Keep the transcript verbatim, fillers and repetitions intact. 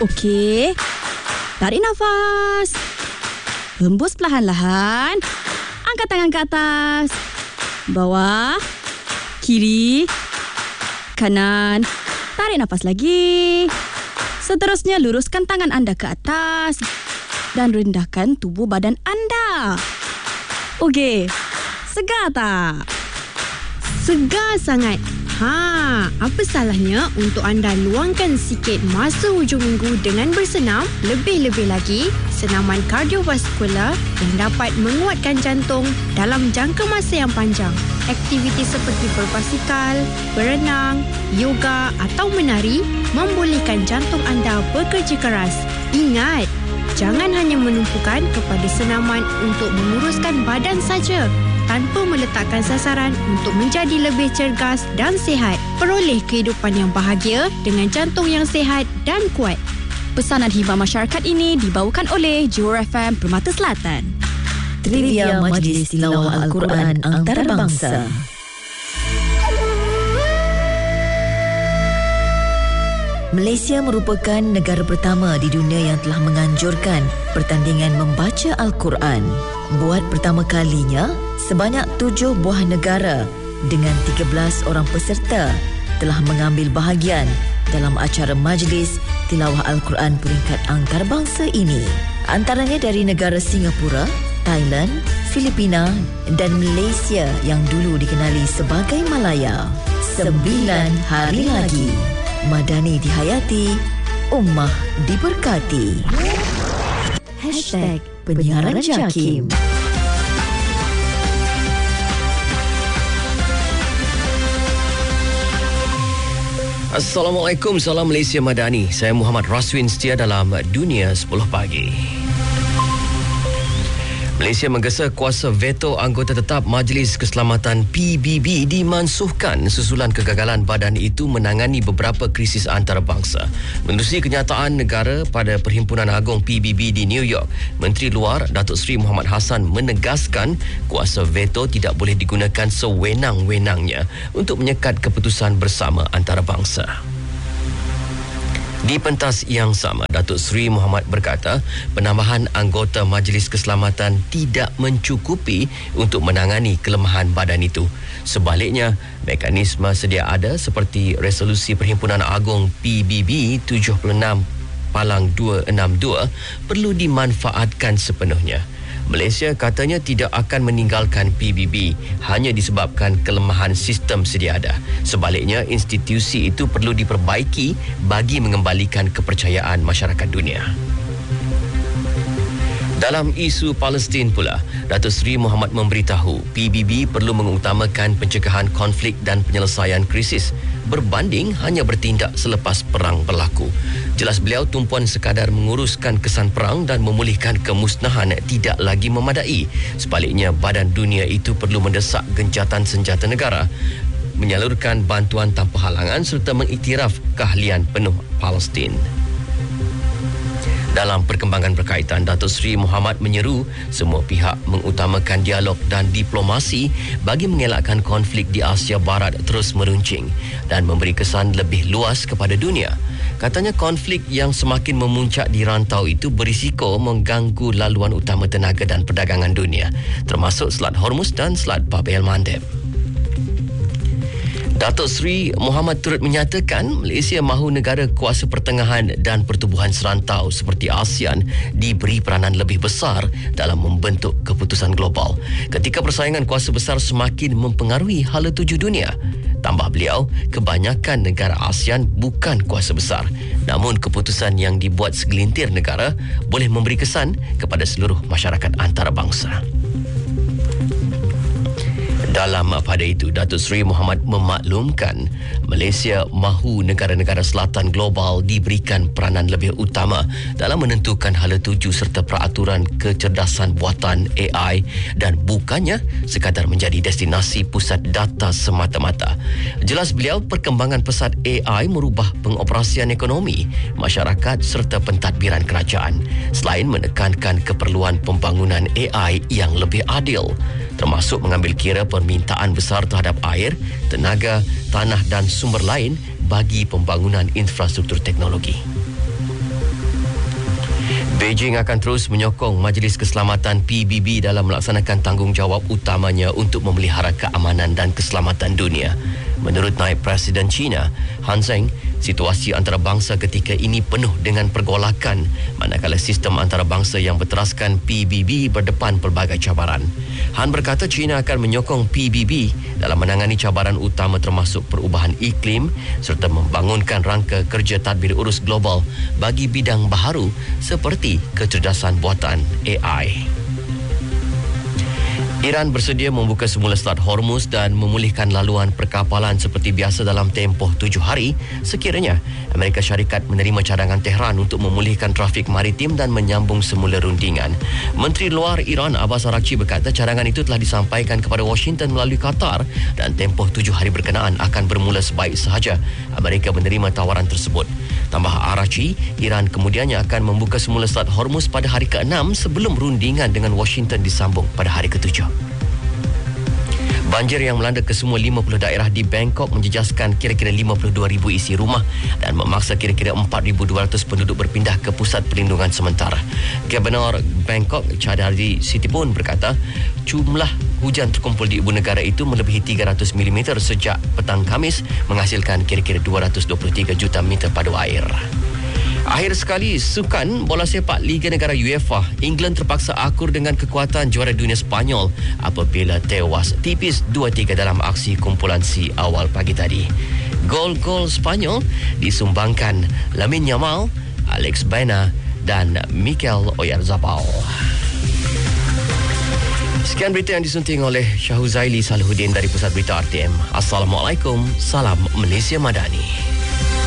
Okey. Tarik nafas. Hembus perlahan-lahan. Angkat tangan ke atas. Bawah. Kiri. Kanan. Tarik nafas lagi. Seterusnya luruskan tangan anda ke atas. Dan rendahkan tubuh badan anda. Okey. Segar tak? Segar sangat. Ha, apa salahnya untuk anda luangkan sikit masa hujung minggu dengan bersenam, lebih-lebih lagi senaman kardiovaskular yang dapat menguatkan jantung dalam jangka masa yang panjang. Aktiviti seperti berbasikal, berenang, yoga atau menari membolehkan jantung anda bekerja keras. Ingat, jangan hanya menumpukan kepada senaman untuk menguruskan badan saja, tanpa meletakkan sasaran untuk menjadi lebih cergas dan sihat. Peroleh kehidupan yang bahagia dengan jantung yang sihat dan kuat. Pesanan hibah masyarakat ini dibawakan oleh Johor F M Permata Selatan. Trivia Majlis Tilawah Al-Quran Antarabangsa. Malaysia merupakan negara pertama di dunia yang telah menganjurkan pertandingan membaca Al-Quran. Buat pertama kalinya, sebanyak tujuh buah negara dengan tiga belas orang peserta telah mengambil bahagian dalam acara Majlis Tilawah Al-Quran peringkat antarabangsa ini. Antaranya dari negara Singapura, Thailand, Filipina dan Malaysia yang dulu dikenali sebagai Malaya. Sembilan hari lagi. Madani dihayati, Ummah diberkati. Hashtag Penyiaran Jakim. Assalamualaikum, salam Malaysia Madani. Saya Muhammad Raswin setia dalam Dunia sepuluh Pagi. Malaysia menggesa kuasa veto anggota tetap Majlis Keselamatan P B B dimansuhkan susulan kegagalan badan itu menangani beberapa krisis antarabangsa. Menerusi kenyataan negara pada Perhimpunan Agong P B B di New York, Menteri Luar Datuk Seri Muhammad Hassan menegaskan kuasa veto tidak boleh digunakan sewenang-wenangnya untuk menyekat keputusan bersama antarabangsa. Di pentas yang sama, Datuk Seri Muhammad berkata penambahan anggota Majlis Keselamatan tidak mencukupi untuk menangani kelemahan badan itu. Sebaliknya, mekanisme sedia ada seperti Resolusi Perhimpunan Agong P B B tujuh puluh enam palang dua enam dua perlu dimanfaatkan sepenuhnya. Malaysia katanya tidak akan meninggalkan P B B hanya disebabkan kelemahan sistem sedia ada. Sebaliknya, institusi itu perlu diperbaiki bagi mengembalikan kepercayaan masyarakat dunia. Dalam isu Palestin pula, Datuk Seri Muhammad memberitahu P B B perlu mengutamakan pencegahan konflik dan penyelesaian krisis berbanding hanya bertindak selepas perang berlaku. Jelas beliau, tumpuan sekadar menguruskan kesan perang dan memulihkan kemusnahan tidak lagi memadai. Sebaliknya, badan dunia itu perlu mendesak gencatan senjata negara, menyalurkan bantuan tanpa halangan serta mengiktiraf keahlian penuh Palestin. Dalam perkembangan berkaitan, Datuk Seri Muhammad menyeru semua pihak mengutamakan dialog dan diplomasi bagi mengelakkan konflik di Asia Barat terus meruncing dan memberi kesan lebih luas kepada dunia. Katanya konflik yang semakin memuncak di rantau itu berisiko mengganggu laluan utama tenaga dan perdagangan dunia, termasuk Selat Hormuz dan Selat Bab el-Mandeb. Datuk Seri Muhammad turut menyatakan Malaysia mahu negara kuasa pertengahan dan pertubuhan serantau seperti ASEAN diberi peranan lebih besar dalam membentuk keputusan global ketika persaingan kuasa besar semakin mempengaruhi hala tuju dunia. Tambah beliau, kebanyakan negara ASEAN bukan kuasa besar, namun keputusan yang dibuat segelintir negara boleh memberi kesan kepada seluruh masyarakat antarabangsa. Dalam pada itu, Datuk Seri Muhammad memaklumkan Malaysia mahu negara-negara selatan global diberikan peranan lebih utama dalam menentukan hala tuju serta peraturan kecerdasan buatan A I dan bukannya sekadar menjadi destinasi pusat data semata-mata. Jelas beliau, perkembangan pesat A I merubah pengoperasian ekonomi, masyarakat serta pentadbiran kerajaan selain menekankan keperluan pembangunan A I yang lebih adil, termasuk mengambil kira permintaan besar terhadap air, tenaga, tanah dan sumber lain bagi pembangunan infrastruktur teknologi. Beijing akan terus menyokong Majlis Keselamatan P B B dalam melaksanakan tanggungjawab utamanya untuk memelihara keamanan dan keselamatan dunia. Menurut Naib Presiden China, Han Zheng, situasi antarabangsa ketika ini penuh dengan pergolakan, manakala sistem antarabangsa yang berteraskan P B B berdepan pelbagai cabaran. Han berkata China akan menyokong P B B dalam menangani cabaran utama termasuk perubahan iklim serta membangunkan rangka kerja tadbir urus global bagi bidang baharu seperti kecerdasan buatan A I. Iran bersedia membuka semula Selat Hormuz dan memulihkan laluan perkapalan seperti biasa dalam tempoh tujuh hari sekiranya Amerika Syarikat menerima cadangan Tehran untuk memulihkan trafik maritim dan menyambung semula rundingan. Menteri Luar Iran Abbas Araghchi berkata cadangan itu telah disampaikan kepada Washington melalui Qatar dan tempoh tujuh hari berkenaan akan bermula sebaik sahaja Amerika menerima tawaran tersebut. Tambah Araghchi, Iran kemudiannya akan membuka semula Selat Hormuz pada hari keenam sebelum rundingan dengan Washington disambung pada hari ketujuh. Banjir yang melanda kesemua lima puluh daerah di Bangkok menjejaskan kira-kira lima puluh dua ribu isi rumah dan memaksa kira-kira empat ribu dua ratus penduduk berpindah ke pusat perlindungan sementara. Gubernur Bangkok, Chadhardi Sitipun berkata, jumlah hujan terkumpul di ibu negara itu melebihi tiga ratus milimeter sejak petang Khamis, menghasilkan kira-kira dua ratus dua puluh tiga juta meter padu air. Akhir sekali, sukan bola sepak Liga Negara UEFA, England terpaksa akur dengan kekuatan juara dunia Sepanyol apabila tewas tipis dua tiga dalam aksi kumpulan C awal pagi tadi. Gol-gol Sepanyol disumbangkan Lamine Yamal, Alex Baena dan Mikel Oyarzabal. Sekian berita yang disunting oleh Syahuzaili Salahuddin dari Pusat Berita R T M. Assalamualaikum, salam Malaysia Madani.